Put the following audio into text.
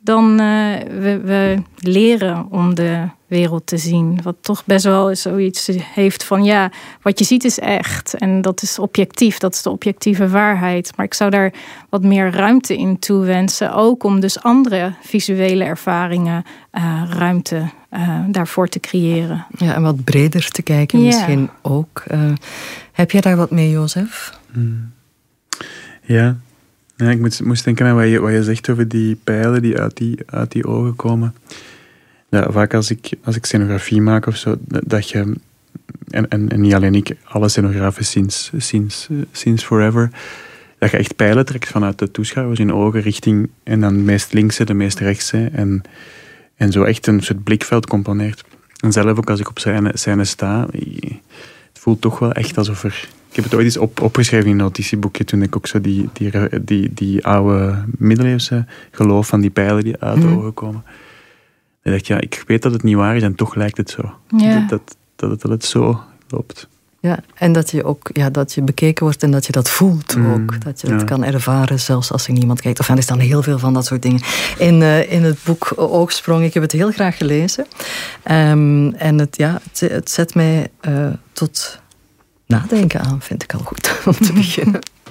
dan we leren om de wereld te zien. Wat toch best wel zoiets heeft van ja, wat je ziet is echt. En dat is objectief, dat is de objectieve waarheid. Maar ik zou daar wat meer ruimte in toewensen. Ook om dus andere visuele ervaringen ruimte daarvoor te creëren. Ja, en wat breder te kijken misschien ook. Heb jij daar wat mee, Jozef? Ja, ik moest denken aan wat je zegt over die pijlen die uit die ogen komen. Ja, vaak als ik scenografie maak of zo, dat je, en niet alleen ik, alle scenografen sinds forever, dat je echt pijlen trekt vanuit de toeschouwers in ogen richting, en dan de meest linkse, de meest rechtse, en zo echt een soort blikveld componeert. En zelf ook als ik op scène sta, het voelt toch wel echt alsof er... Ik heb het ooit eens opgeschreven in een notitieboekje toen ik ook zo die oude middeleeuwse geloof van die pijlen die uit de ogen komen. En dacht ik weet dat het niet waar is en toch lijkt het zo. Ja. Dat het zo loopt. Ja, en dat je ook dat je bekeken wordt en dat je dat voelt ook. Dat je dat kan ervaren, zelfs als er niemand kijkt. Of er staan heel veel van dat soort dingen. In het boek Oogsprong, ik heb het heel graag gelezen. En het zet mij tot nadenken aan, vind ik al goed om te beginnen.